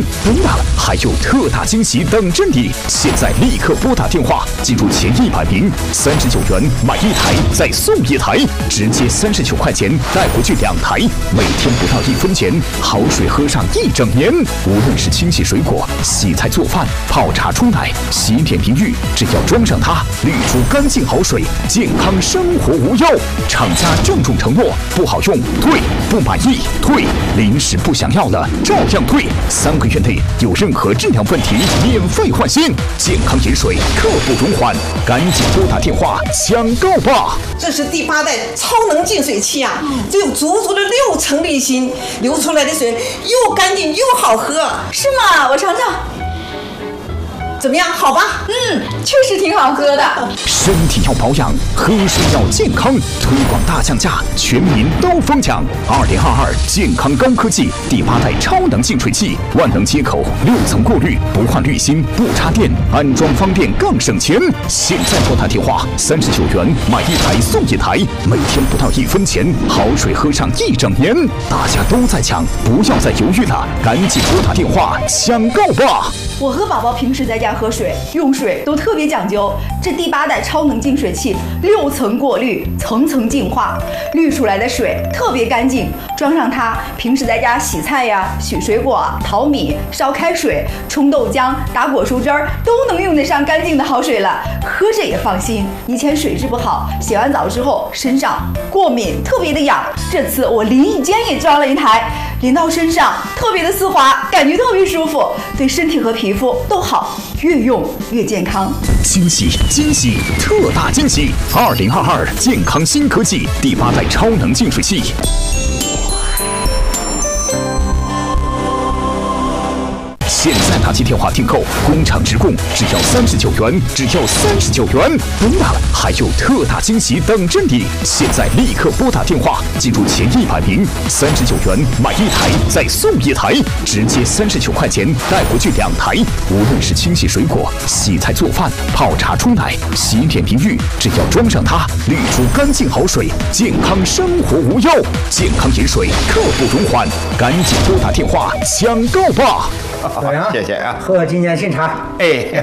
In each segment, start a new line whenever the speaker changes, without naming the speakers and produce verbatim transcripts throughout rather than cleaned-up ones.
不要了，还有特大惊喜等着你！现在立刻拨打电话，记住前一百名，三十九元买一台再送一台，直接三十九块钱带回去两台，每天不到一分钱，好水喝上一整年。无论是清洗水果、洗菜做饭、泡茶冲奶、洗脸淋浴，只要装上它，滤出干净好水，健康生活无忧。厂家郑重承诺，不好用退，不满意退，临时不想要了照样退，三个月内有任何质量问题免费换新，健康饮水刻不容缓，赶紧拨打电话抢购吧！
这是第八代超能净水器啊，只有足足的六层滤芯，流出来的水又干净又好喝。
是吗？我尝尝。
怎么样？好吧？
嗯，确实挺好喝的。
身体要保养，喝水要健康，推广大降价，全民都疯抢。二零二二健康高科技第八代超能净水器，万能接口，六层过滤，不换滤芯，不插电，安装方便更省钱。现在拨打电话，三十九元买一台送一台，每天不到一分钱，好水喝上一整年。大家都在抢，不要再犹豫了，赶紧拨打电话抢购吧！
我和宝宝平时在家喝水用水都特别讲究，这第八代超能净水器六层过滤，层层净化，滤出来的水特别干净。装上它，平时在家洗菜呀、洗水果、淘米、烧开水、冲豆浆、打果蔬汁儿，都能用得上干净的好水了，喝着也放心。以前水质不好，洗完澡之后身上过敏，特别的痒。这次我淋浴间也装了一台，淋到身上特别的丝滑，感觉特别舒服，对身体和皮肤都好，越用越健康。
惊喜惊喜特大惊喜！二零二二健康新科技第八代超能净水器。现在打起电话订购，工厂直供，只要三十九元，只要三十九元，不要了，还有特大惊喜等着你！现在立刻拨打电话，记住前一百名，三十九元买一台再送一台，直接三十九块钱带回去两台。无论是清洗水果、洗菜做饭、泡茶冲奶、洗脸淋浴，只要装上它，滤出干净好水，健康生活无忧。健康饮水刻不容缓，赶紧拨打电话抢购吧！
怎么样？
谢谢啊！
喝今年新茶，
哎，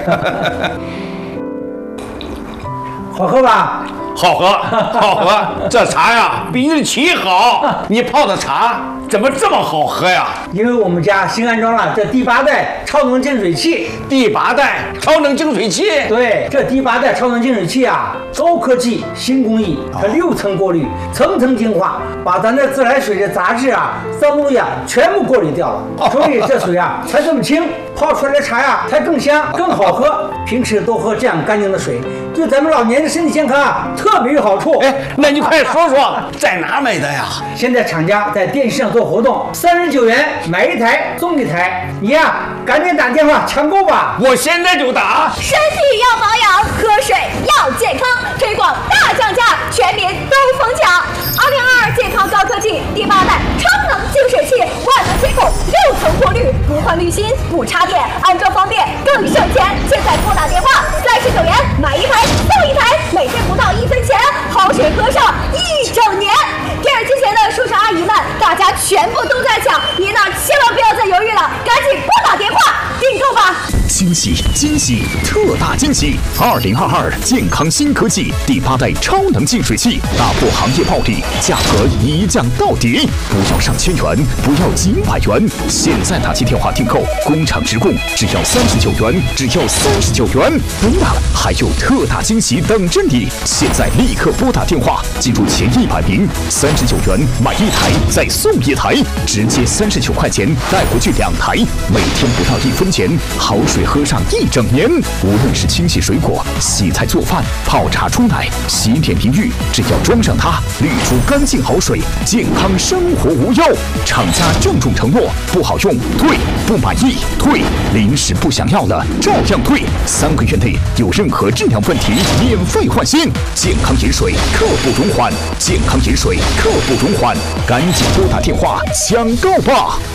好喝吧？
好喝，好喝！这茶呀，比日期好。你泡的茶怎么这么好喝呀？
因为我们家新安装了这第八代超能净水器。
第八代超能净水器？
对，这第八代超能净水器啊，高科技新工艺，它六层过滤，层层净化，把咱这自来水的杂质啊、脏东西啊全部过滤掉了。所以这水啊才这么清，泡出来的茶呀才更香、更好喝。平时多喝这样干净的水，对咱们老年人身体健康啊特别有好处。
哎，那你快说说在哪买的呀？
现在厂家在电视上做活动，三十九元买一台送一台，你呀赶紧打电话抢购吧！
我现在就打。
身体要保养，喝水要健康，推广大降价，全民都疯抢。二零二二健康高科技第八代超能净水器，万能接口，六层过滤，不换滤芯，不插电，安装方便更省钱。现在拨打电话，三十九元买一台送一台，每天不到一分钱，好水喝上一整年。电视机前的叔叔阿姨们，大家全部都在抢，您呢千万不要再犹豫了，赶紧拨打电话订购吧！
惊喜惊喜特大惊喜！二零二二健康新科技第八代超能净水器，打破行业暴利，价格一降到底，不要上千元，不要几百元，现在打起电话订购，工厂直供，只要三十九元，只要三十九元，不要了，还有特大惊喜等着你！现在立刻拨打电话，记住前一百名，三十九元买一台再送一台，直接三十九块钱带回去两台，每天不到一分钱，好水喝上一整年。无论是清洗水果、洗菜做饭、泡茶冲奶、洗脸淋浴，只要装上它，滤出干净好水，健康生活无忧。厂家郑重承诺，不好用退，不满意退，临时不想要了照样退，三个月内有任何质量问题免费换新。健康饮水刻不容缓，健康饮水刻不容缓，赶紧拨打电话抢购吧！